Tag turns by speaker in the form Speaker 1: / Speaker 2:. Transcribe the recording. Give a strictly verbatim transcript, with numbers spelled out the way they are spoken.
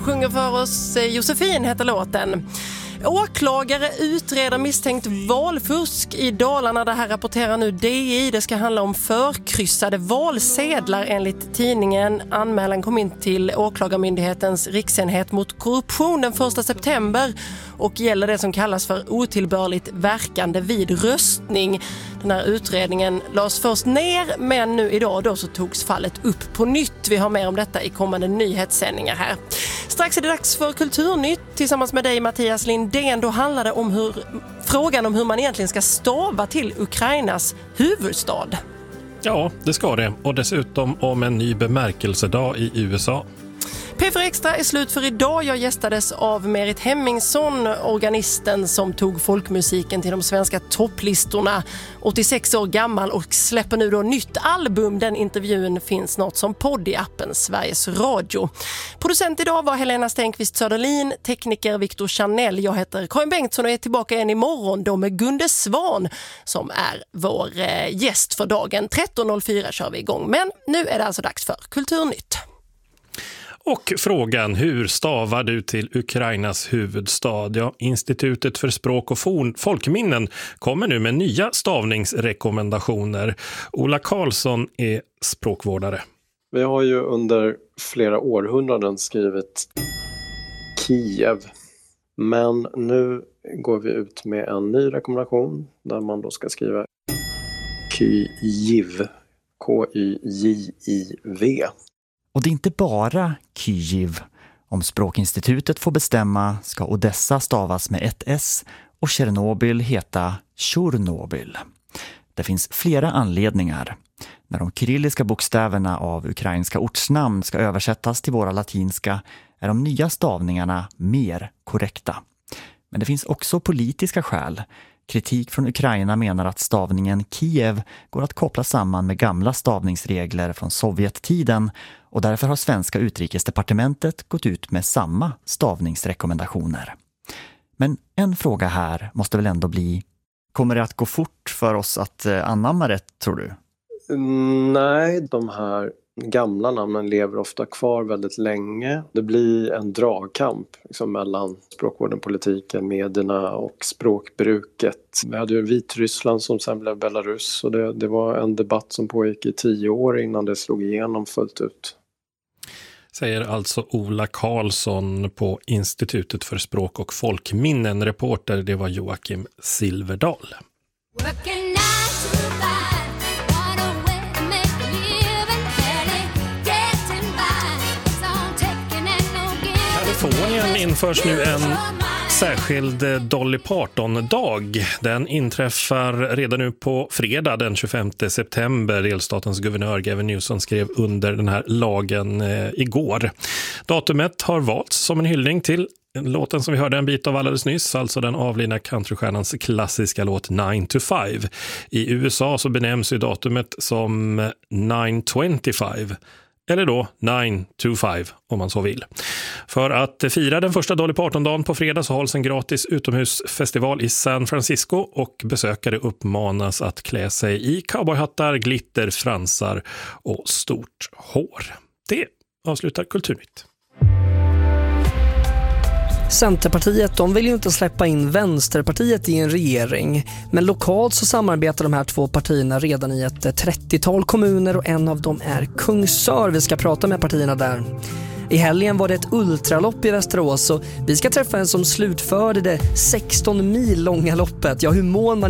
Speaker 1: sjunger för oss. Josefin heter låten. Åklagare utreder misstänkt valfusk i Dalarna. Det här rapporterar nu D I. Det ska handla om förkryssade valsedlar enligt tidningen. Anmälan kom in till Åklagarmyndighetens riksenhet mot korruption den första september och gäller det som kallas för otillbörligt verkande vid röstning. Den här utredningen lades först ner, men nu idag då så togs fallet upp på nytt. Vi har mer om detta i kommande nyhetssändningar här. Strax är det dags för Kulturnytt tillsammans med dig Mattias Lindén. Då handlar det om hur, frågan om hur man egentligen ska stava till Ukrainas huvudstad.
Speaker 2: Ja, det ska det. Och dessutom om en ny bemärkelsedag i U S A.
Speaker 1: P fyra Extra är slut för idag. Jag gästades av Merit Hemmingsson, organisten som tog folkmusiken till de svenska topplistorna. åttiosex år gammal och släpper nu då nytt album. Den intervjun finns snart som podd i appen Sveriges Radio. Producent idag var Helena Stenqvist Söderlin, tekniker Victor Chanel. Jag heter Karin Bengtsson och är tillbaka igen imorgon då med Gunde Svan som är vår gäst för dagen. tretton noll fyra kör vi igång. Men nu är det alltså dags för Kulturnytt.
Speaker 2: Och frågan, hur stavar du till Ukrainas huvudstad? Ja, Institutet för språk och folkminnen kommer nu med nya stavningsrekommendationer. Ola Karlsson är språkvårdare.
Speaker 3: Vi har ju under flera århundraden skrivit Kiev. Men nu går vi ut med en ny rekommendation där man då ska skriva Kyiv. K Y J I V.
Speaker 4: Och det är inte bara Kyiv. Om Språkinstitutet får bestämma ska Odessa stavas med ett S och Tjernobyl heta Tjornobyl. Det finns flera anledningar. När de kyrilliska bokstäverna av ukrainska ortsnamn ska översättas till våra latinska är de nya stavningarna mer korrekta. Men det finns också politiska skäl. Kritik från Ukraina menar att stavningen Kiev går att koppla samman med gamla stavningsregler från Sovjettiden och därför har svenska utrikesdepartementet gått ut med samma stavningsrekommendationer. Men en fråga här måste väl ändå bli, kommer det att gå fort för oss att anamma det, tror du?
Speaker 3: Nej, de här gamla namnen lever ofta kvar väldigt länge. Det blir en dragkamp liksom, mellan språkvården, politiken, medierna och språkbruket. Vi hade ju Vitryssland som sen blev Belarus och det, det var en debatt som pågick i tio år innan det slog igenom fullt ut.
Speaker 2: Säger alltså Ola Karlsson på Institutet för språk och folkminnen. Reporter, det var Joakim Silverdal. Kalifornien införs nu en särskild Dolly Parton-dag. Den inträffar redan nu på fredag den tjugofemte september. Delstatens guvernör Gavin Newsom skrev under den här lagen eh, igår. Datumet har valts som en hyllning till låten som vi hörde en bit av alldeles nyss, alltså den avlidna countrystjärnans klassiska låt nine to five. I U S A så benämns ju datumet som nine twenty-five. Eller då nine to five om man så vill. För att fira den första Dolly Parton-dagen på fredag så hålls en gratis utomhusfestival i San Francisco och besökare uppmanas att klä sig i cowboyhattar, glitter, fransar och stort hår. Det avslutar Kulturnytt.
Speaker 5: Centerpartiet, de vill ju inte släppa in Vänsterpartiet i en regering. Men lokalt så samarbetar de här två partierna redan i ett trettiotal kommuner och en av dem är Kungsör. Vi ska prata med partierna där. I helgen var det ett ultralopp i Västerås och vi ska träffa en som slutförde det sexton mil långa loppet. Ja, hur mår man